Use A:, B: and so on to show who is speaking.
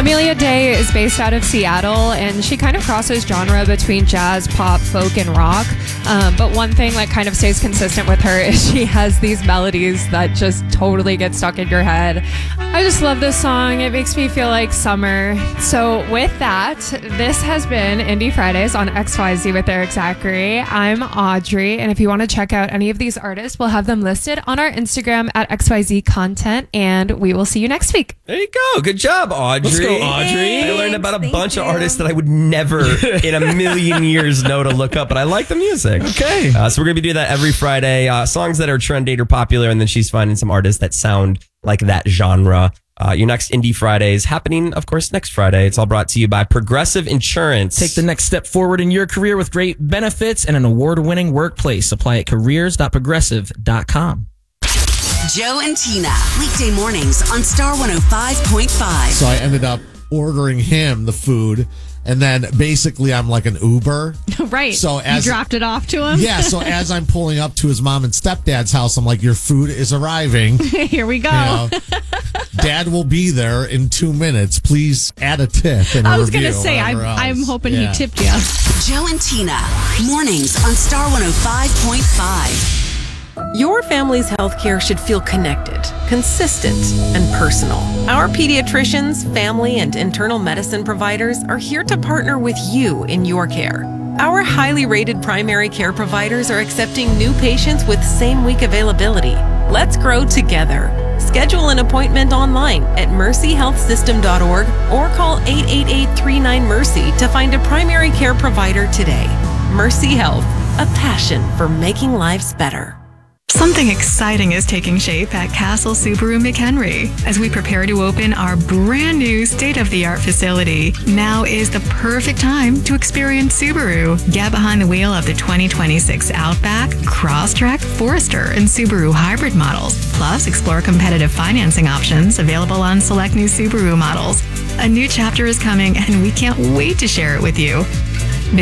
A: Amelia Day is based out of Seattle, and she kind of crosses genre between jazz, pop, folk, and rock. But one thing that kind of stays consistent with her is she has these melodies that just totally get stuck in your head. I just love this song. It makes me feel like summer. So with that, this has been Indie Fridays on XYZ with Eric Zachary. I'm Audrey, and if you want to check out any of these artists, we'll have them listed on our Instagram at XYZ Content, and we will see you next week.
B: There you go. Good job, Audrey.
C: Let's go, Audrey.
B: I learned about a bunch of artists that I would never in a million years know to look up, but I like the music.
C: Okay.
B: So we're going to be doing that every Friday. Songs that are trendy or popular, and then she's finding some artists that sound like that genre. Your next Indie Fridays happening, of course, next Friday. It's all brought to you by Progressive Insurance.
C: Take the next step forward in your career with great benefits and an award-winning workplace. Apply at careers.progressive.com.
D: Joe and Tina, weekday mornings on Star 105.5.
E: So I ended up ordering him the food, and then basically I'm like an Uber.
F: Right.
E: So as
F: you dropped it off to him?
E: Yeah, so as I'm pulling up to his mom and stepdad's house, I'm like, your food is arriving.
F: Here we go.
E: You know, Dad will be there in 2 minutes. Please add a tip and a
F: I was
E: review.
F: Going to say, I'm hoping he tipped you.
D: Joe and Tina, mornings on Star 105.5.
G: Your family's healthcare should feel connected, consistent, and personal. Our pediatricians, family, and internal medicine providers are here to partner with you in your care. Our highly rated primary care providers are accepting new patients with same-week availability. Let's grow together. Schedule an appointment online at mercyhealthsystem.org or call 888-39-MERCY to find a primary care provider today. Mercy Health, a passion for making lives better.
H: Something exciting is taking shape at Castle Subaru McHenry as we prepare to open our brand new state-of-the-art facility. Now is the perfect time to experience Subaru. Get behind the wheel of the 2026 Outback, Crosstrek, Forester, and Subaru hybrid models. Plus, explore competitive financing options available on select new Subaru models. A new chapter is coming, and we can't wait to share it with you.